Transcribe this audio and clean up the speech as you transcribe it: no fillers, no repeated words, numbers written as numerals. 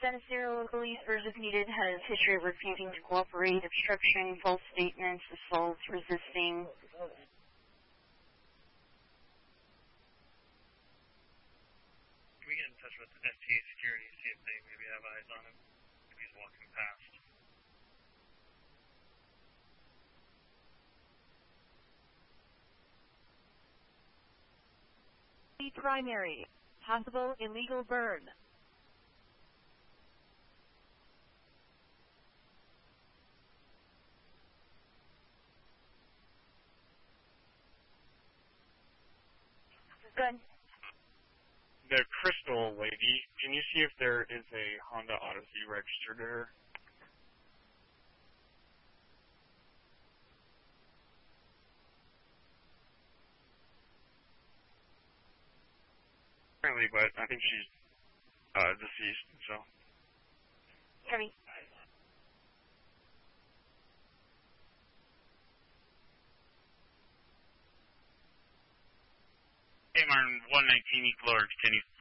Status 0, local Eastburg if needed, has history of refusing to cooperate, obstruction, false statements, assaults, resisting. Can we get in touch with STA security, see if they maybe have eyes on him, if he's walking past? Primary. Possible illegal burn. Good. The Crystal lady, can you see if there is a Honda Odyssey registered to her? Apparently, but I think she's deceased, so. Heavy. Hey, Martin, 119 East Lower, continue.